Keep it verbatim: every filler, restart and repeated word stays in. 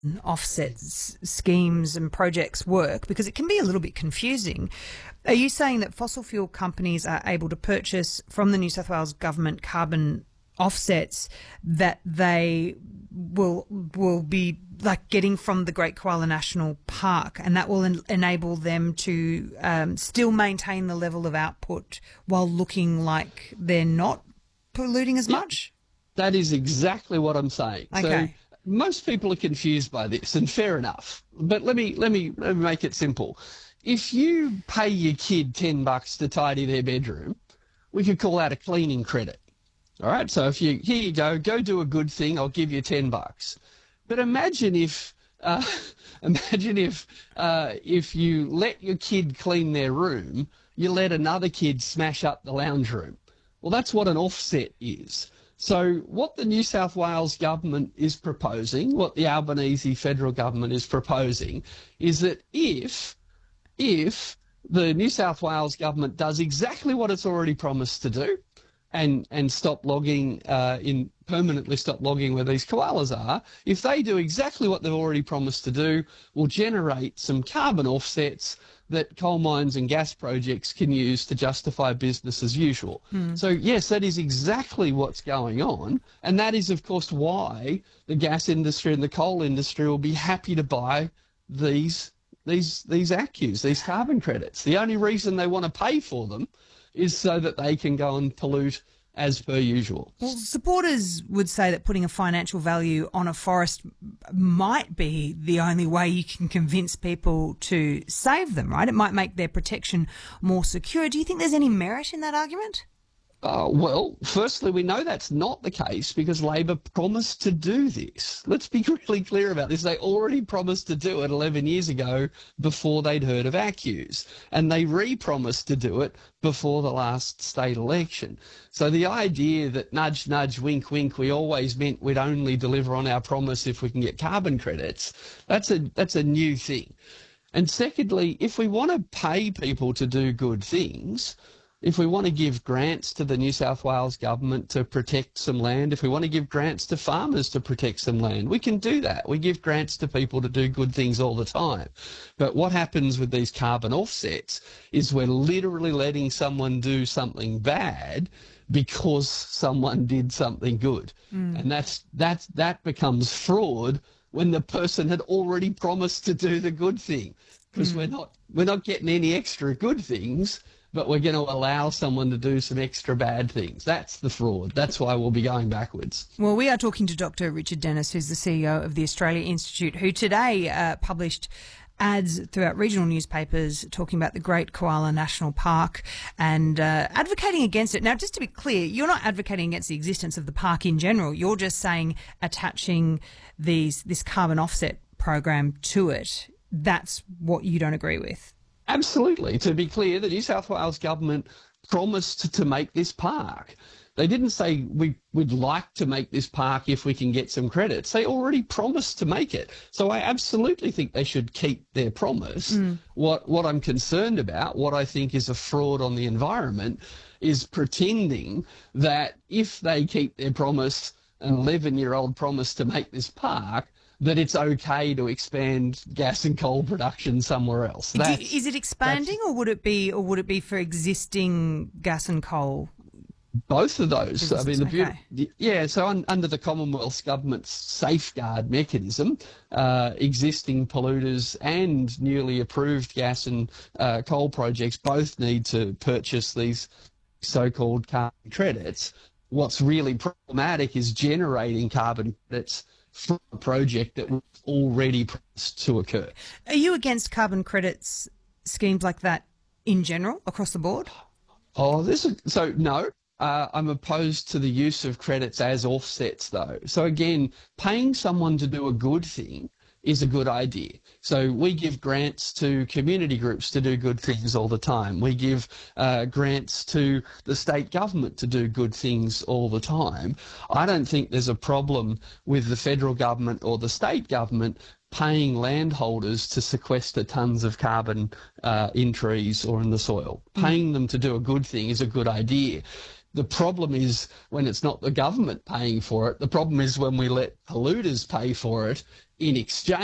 offset s- schemes and projects work? Because it can be a little bit confusing. Are you saying that fossil fuel companies are able to purchase from the New South Wales government carbon offsets that they will will be like getting from the Great Koala National Park, and that will en- enable them to um, still maintain the level of output while looking like they're not polluting as much? That is exactly what I'm saying. Okay. So most people are confused by this, and fair enough. But let me let me, let me make it simple. If you pay your kid ten bucks to tidy their bedroom, we could call that a cleaning credit. All right. So if you here you go, go do a good thing, I'll give you ten bucks. But imagine if uh, imagine if uh, if you let your kid clean their room, you let another kid smash up the lounge room. Well, that's what an offset is. So what the New South Wales government is proposing, what the Albanese federal government is proposing, is that if if the New South Wales government does exactly what it's already promised to do, and and stop logging uh, in permanently stop logging where these koalas are, if they do exactly what they've already promised to do, will generate some carbon offsets that coal mines and gas projects can use to justify business as usual. Mm. So yes, that is exactly what's going on, and that is of course why the gas industry and the coal industry will be happy to buy these these these A C Us, these carbon credits. The only reason they want to pay for them is so that they can go and pollute as per usual. Well, supporters would say that putting a financial value on a forest might be the only way you can convince people to save them, right? It might make their protection more secure. Do you think there's any merit in that argument? Uh, well, firstly, we know that's not the case because Labor promised to do this. Let's be really clear about this. They already promised to do it eleven years ago before they'd heard of A C Us, and they re-promised to do it before the last state election. So the idea that nudge, nudge, wink, wink, we always meant we'd only deliver on our promise if we can get carbon credits, that's a, that's a new thing. And secondly, if we want to pay people to do good things, if we want to give grants to the New South Wales government to protect some land, if we want to give grants to farmers to protect some land, we can do that. We give grants to people to do good things all the time. But what happens with these carbon offsets is we're literally letting someone do something bad because someone did something good. Mm. And that's, that's, that becomes fraud when the person had already promised to do the good thing, because mm. we're not, we're not getting any extra good things, but we're going to allow someone to do some extra bad things. That's the fraud. That's why we'll be going backwards. Well, we are talking to Doctor Richard Denniss, who's the C E O of the Australia Institute, who today uh, published ads throughout regional newspapers talking about the Great Koala National Park and uh, advocating against it. Now, just to be clear, you're not advocating against the existence of the park in general. You're just saying attaching these this carbon offset program to it. That's what you don't agree with. Absolutely. To be clear, the New South Wales government promised to make this park. They didn't say we, we'd like to make this park if we can get some credits. They already promised to make it. So I absolutely think they should keep their promise. Mm. What, what I'm concerned about, what I think is a fraud on the environment, is pretending that if they keep their promise, an eleven-year-old promise to make this park, that it's okay to expand gas and coal production somewhere else. Do, is it expanding, or would it be, or would it be for existing gas and coal? Both of those. I mean, the okay. beauty, yeah. So un, under the Commonwealth government's safeguard mechanism, uh, existing polluters and newly approved gas and uh, coal projects both need to purchase these so-called carbon credits. What's really problematic is generating carbon credits from a project that was already promised to occur. Are you against carbon credits schemes like that in general, across the board? Oh, this is, so no. Uh, I'm opposed to the use of credits as offsets, though. So again, paying someone to do a good thing is a good idea. So we give grants to community groups to do good things all the time. We give uh, grants to the state government to do good things all the time. I don't think there's a problem with the federal government or the state government paying landholders to sequester tons of carbon uh, in trees or in the soil. Mm. Paying them to do a good thing is a good idea. The problem is when it's not the government paying for it. The problem is when we let polluters pay for it in exchange.